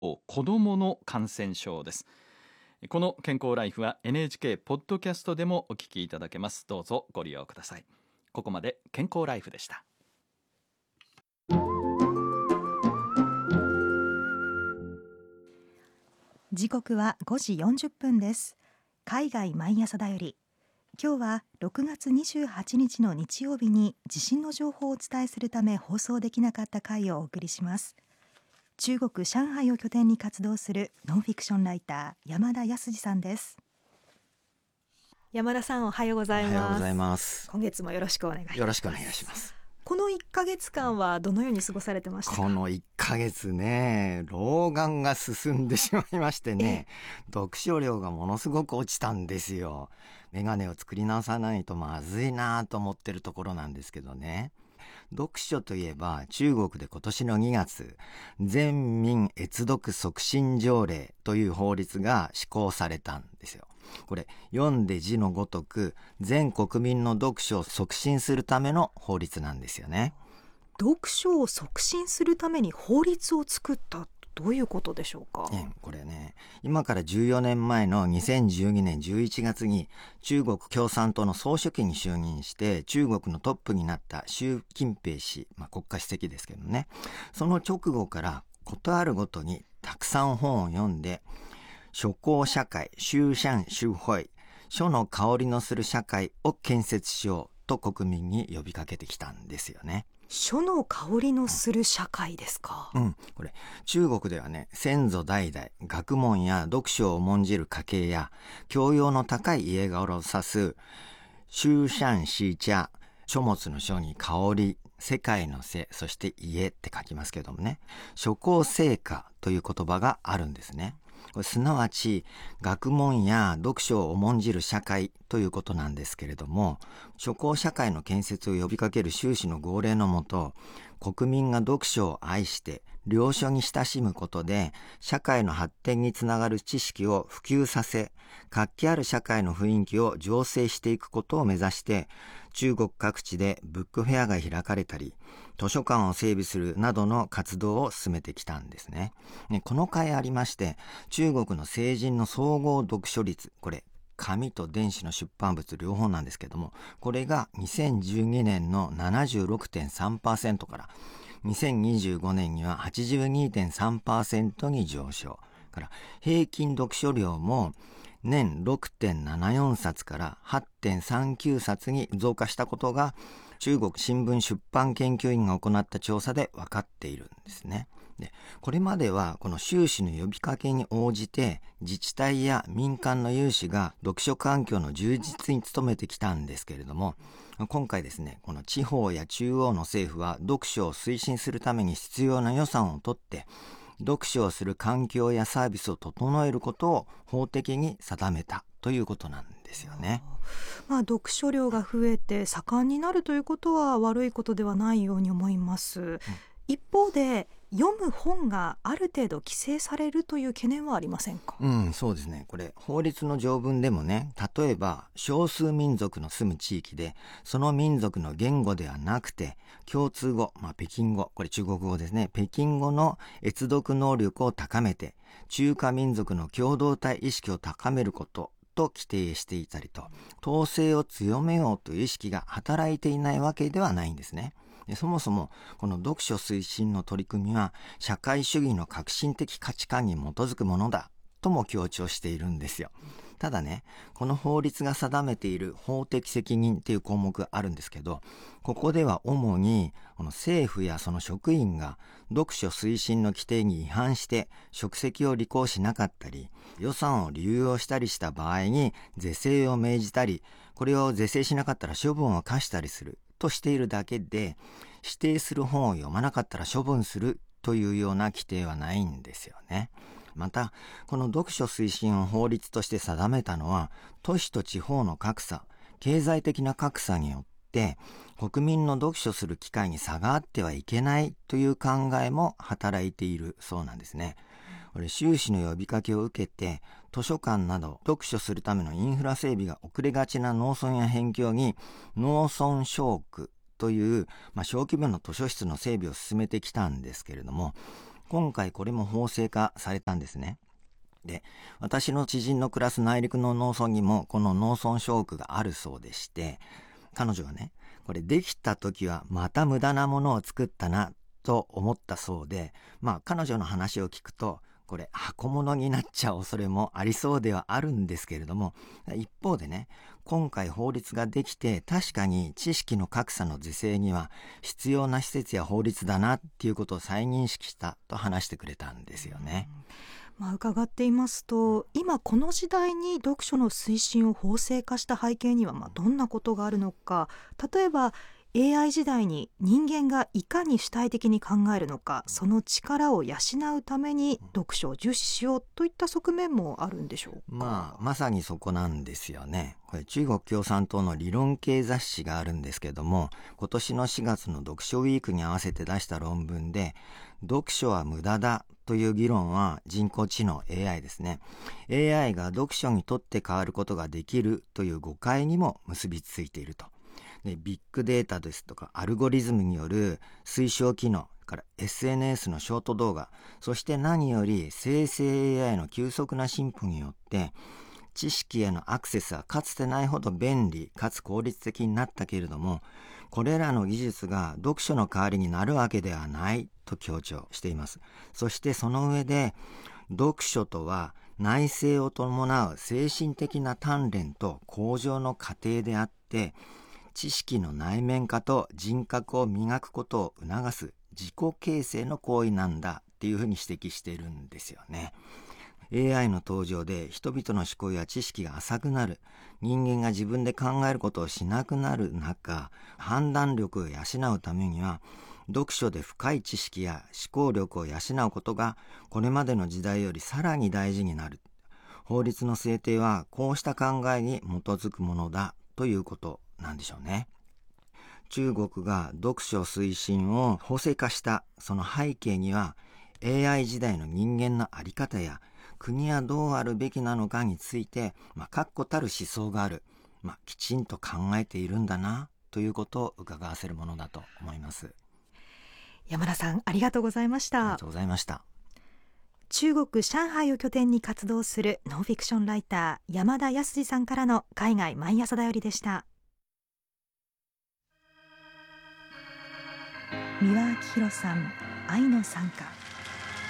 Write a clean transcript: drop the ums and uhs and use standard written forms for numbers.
子どもの感染症です。この健康ライフは NHK ポッドキャストでもお聞きいただけます。どうぞご利用ください。ここまで健康ライフでした。 時刻は5時40分です。海外毎朝だより。今日は6月28日の日曜日に地震の情報をお伝えするため放送できなかった回をお送りします。中国上海を拠点に活動するノンフィクションライター山田康さんです。山田さん、おはようございます。 おはようございます。 今月もよろしくお願いします。 よろしくお願いします。 この1ヶ月間はどのように過ごされてましたか？ この1ヶ月ね、老眼が進んでしまいましてね、読書量がものすごく落ちたんですよ。メガネを作り直さないとまずいなと思ってるところなんですけどね。読書といえば中国で今年の2月、全民閲読促進条例という法律が施行されたんですよ。これ読んで字のごとく全国民の読書を促進するための法律なんですよね。 読書を促進するために法律を作った、どういうことでしょうか？ これね、今から14年前の2012年11月に中国共産党の総書記に就任して中国のトップになった習近平氏、国家主席ですけどね、その直後からことあるごとにたくさん本を読んで、書香社会、修善修慧、書の香りのする社会を建設しようと国民に呼びかけてきたんですよね。 書の香りのする社会ですか？ これ中国ではね、先祖代々学問や読書を重んじる家系や教養の高い家柄を指す修善喜家、書物の書に香り、世界の世、そして家って書きますけどもね、書香成家という言葉があるんですね。これすなわち学問や読書を重んじる社会ということなんですけれども、書香社会の建設を呼びかける習氏の号令のもと、国民が読書を愛して良書に親しむことで社会の発展につながる知識を普及させ、活気ある社会の雰囲気を醸成していくことを目指して、中国各地でブックフェアが開かれたり、図書館を整備するなどの活動を進めてきたんですね。この回ありまして、中国の成人の総合読書率、これ紙と電子の出版物両方なんですけども、これが2012年の 76.3% から2025年には 82.3% に上昇から、平均読書量も年 6.74 冊から 8.39 冊に増加したことが中国新聞出版研究院が行った調査で分かっているんですね。で、これまではこの習氏の呼びかけに応じて自治体や民間の有志が読書環境の充実に努めてきたんですけれども、今回ですね、この地方や中央の政府は読書を推進するために必要な予算を取って読書をする環境やサービスを整えることを法的に定めたということなんですよね。 読書量が増えて盛んになるということは悪いことではないように思います。一方で読む本がある程度規制されるという懸念はありませんか？ そうですね。これ法律の条文でもね、例えば少数民族の住む地域でその民族の言語ではなくて共通語、北京語、これ中国語ですね、北京語の閲読能力を高めて中華民族の共同体意識を高めることと規定していたりと、統制を強めようという意識が働いていないわけではないんですね。そもそもこの読書推進の取り組みは社会主義の革新的価値観に基づくものだとも強調しているんですよ。ただね、この法律が定めている法的責任っていう項目があるんですけど、ここでは主にこの政府やその職員が読書推進の規定に違反して職責を履行しなかったり、予算を流用したりした場合に是正を命じたり、これを是正しなかったら処分を課したりするとしているだけで、指定する本を読まなかったら処分するというような規定はないんですよね。また、この読書推進を法律として定めたのは、都市と地方の格差、経済的な格差によって国民の読書する機会に差があってはいけないという考えも働いているそうなんですね。これ習氏の呼びかけを受けて、図書館など読書するためのインフラ整備が遅れがちな農村や辺境に農村小区という、小規模な図書室の整備を進めてきたんですけれども、 今回これも法制化されたんですね。で、私の知人の暮らす内陸の農村にもこの農村小区があるそうでして、彼女はね、これできた時はまた無駄なものを作ったなと思ったそうで、彼女の話を聞くとこれ箱物になっちゃう恐れもありそうではあるんですけれども、一方でね、今回法律ができて確かに知識の格差の是正には必要な施設や法律だなっていうことを再認識したと話してくれたんですよね。 伺っていますと、今この時代に読書の推進を法制化した背景にはどんなことがあるのか、例えば AI 時代に人間がいかに主体的に考えるのか、その力を養うために読書を重視しようといった側面もあるんでしょうか。 まさにそこなんですよね。これ中国共産党の理論系雑誌があるんですけども、今年の4月の読書ウィークに合わせて出した論文で、読書は無駄だという議論は人工知能 AI ですね。AI が読書にとって変わることができるという誤解にも結びついていると。で、ビッグデータですとかアルゴリズムによる推奨機能から SNS のショート動画、そして何より生成 AI の急速な進歩によって知識へのアクセスはかつてないほど便利かつ効率的になったけれども、これらの技術が読書の代わりになるわけではないと強調しています。そしてその上で、読書とは内省を伴う精神的な鍛錬と向上の過程であって、知識の内面化と人格を磨くことを促す自己形成の行為なんだっていうふうに指摘しているんですよね。AI の登場で人々の思考や知識が浅くなる、人間が自分で考えることをしなくなる中、判断力を養うためには読書で深い知識や思考力を養うことがこれまでの時代よりさらに大事になる。法律の制定はこうした考えに基づくものだということなんでしょうね。中国が読書推進を法制化したその背景には、 AI 時代の人間の在り方や国はどうあるべきなのかについて確固たる思想がある、きちんと考えているんだなということを伺わせるものだと思います。 山田さん、ありがとうございました。 ありがとうございました。 中国上海を拠点に活動するノンフィクションライター山田康さんからの海外毎朝だよりでした。三輪明宏さん、愛の賛歌。